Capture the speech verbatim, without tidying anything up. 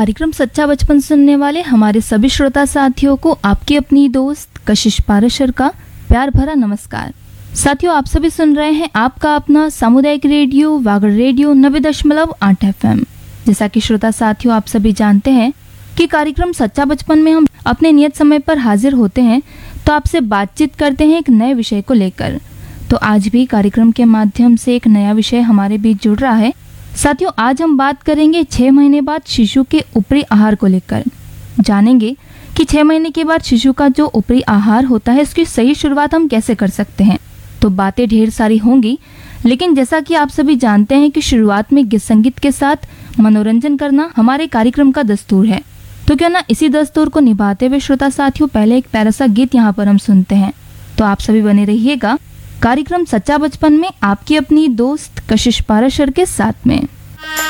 कार्यक्रम सच्चा बचपन सुनने वाले हमारे सभी श्रोता साथियों को आपकी अपनी दोस्त कशिश पाराशर का प्यार भरा नमस्कार। साथियों, आप सभी सुन रहे हैं आपका अपना सामुदायिक रेडियो वागड़ रेडियो नब्बे दशमलव आठ एफ एम। जैसा कि श्रोता साथियों आप सभी जानते हैं कि कार्यक्रम सच्चा बचपन में हम अपने नियत समय पर हाजिर होते हैं तो आपसे बातचीत करते हैं एक नए विषय को लेकर। तो आज भी कार्यक्रम के माध्यम से एक नया विषय हमारे बीच जुड़ रहा है। साथियों, आज हम बात करेंगे छह महीने बाद शिशु के ऊपरी आहार को लेकर। जानेंगे कि छह महीने के बाद शिशु का जो ऊपरी आहार होता है उसकी सही शुरुआत हम कैसे कर सकते हैं। तो बातें ढेर सारी होंगी, लेकिन जैसा कि आप सभी जानते हैं कि शुरुआत में गीत संगीत के साथ मनोरंजन करना हमारे कार्यक्रम का दस्तूर है। तो क्यों ना इसी दस्तूर को निभाते हुए श्रोता साथियों पहले एक प्यारा सा गीत यहाँ पर हम सुनते हैं। तो आप सभी बने रहिएगा कार्यक्रम सच्चा बचपन में आपकी अपनी दोस्त कशिश पाराशर के साथ में।